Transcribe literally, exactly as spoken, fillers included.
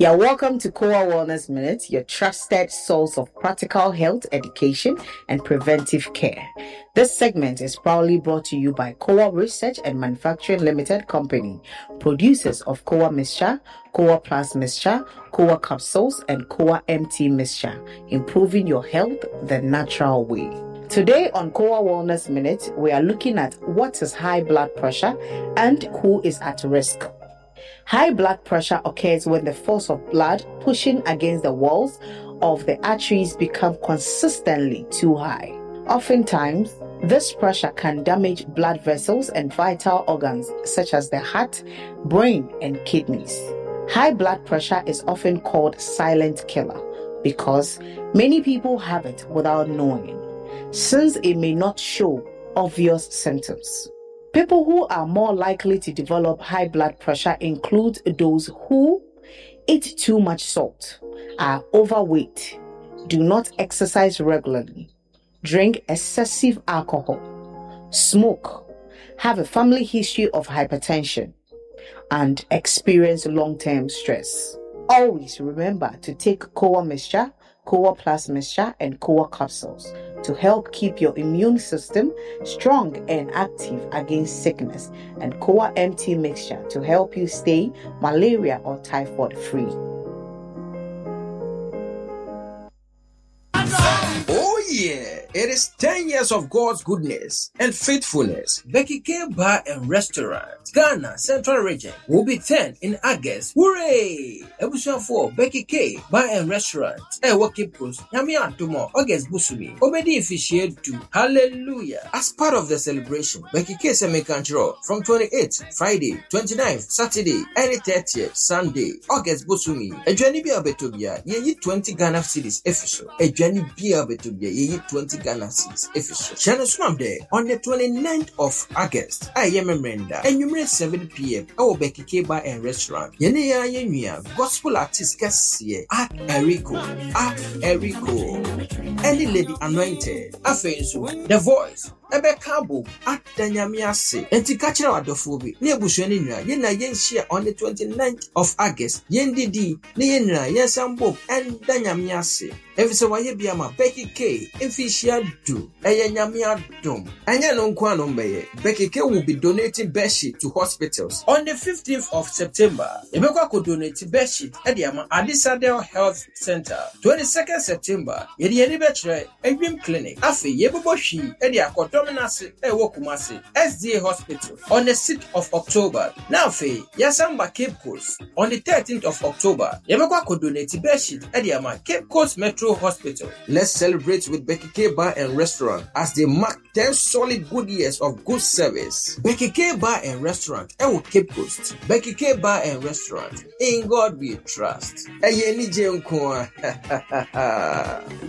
You're welcome to Kowa Wellness Minute, your trusted source of practical health education and preventive care. This segment is proudly brought to you by Kowa Research and Manufacturing Limited Company, producers of Kowa Mixture, Kowa Plus Mixture, Kowa Capsules, and Kowa M T Mixture, improving your health the natural way. Today on Kowa Wellness Minute, we are looking at what is high blood pressure and who is at risk. High blood pressure occurs when the force of blood pushing against the walls of the arteries become consistently too high. Oftentimes, this pressure can damage blood vessels and vital organs such as the heart, brain, and kidneys. High blood pressure is often called silent killer because many people have it without knowing, since it may not show obvious symptoms. People who are more likely to develop high blood pressure include those who eat too much salt, are overweight, do not exercise regularly, drink excessive alcohol, smoke, have a family history of hypertension, and experience long-term stress. Always remember to take Kowa Mixture, Kowa Plus Mixture, and Kowa Capsules to help keep your immune system strong and active against sickness, and Kowa M T Mixture to help you stay malaria or typhoid free. Oh yeah! It is ten years of God's goodness and faithfulness. Becky K Bar and Restaurant, Ghana Central Region, will be ten in August. Hooray! Ebusian for Becky K Bar and Restaurant. Eh, what keep pros? Yami Antomo, August Busumi. Obedi officiate to Hallelujah. As part of the celebration, Becky K Semi Control from twenty-eighth Friday, twenty-ninth Saturday, and thirtieth Sunday, August Busumi. A journey be a betobia, ye twenty Ghana cedis official. A journey be a betobia, ye twenty Ghana cedis official. Channel Swam Day on the twenty-ninth of August. I am a Brenda. And you may seven p.m. Our Becky K Bar and Restaurant. Yenia Yenia, gospel artist Cassie at Erico, at Erico, and the Lady Anointed. Afenso, The Voice. Ebe Kabo at Danyamiase. Enti kachira wadofobi. Ni ebushweni nwa. Yena yen share on the twenty-ninth of August. Yen didi. Ni yen nwa. Yen sambo. And Danyamiase. Evise waye biyama. Becky K. Efishia do. Eye nyamia dum. Anya nonkwa nombeye. Becky K will be donating bedsheet to hospitals. On the fifteenth of September. Ebekwa ko donate bedsheet. Edi ama Adisadel Health Center. twenty-second September. Yedi yedi betre. Edwim Clinic. Afe yebobo shi. Edi akoto Dominasi Ewokumasi S D A Hospital on the sixth of October. Now fe Yasamba Cape Coast on the thirteenth of October. Yemekwa ko donate bedsheet at the Cape Coast Metro Hospital. Let's celebrate with Becky K Bar and Restaurant as they mark ten solid good years of good service. Becky K Bar and Restaurant Ewo Cape Coast. Becky K Bar and Restaurant. In God we trust. Eye ni je nko.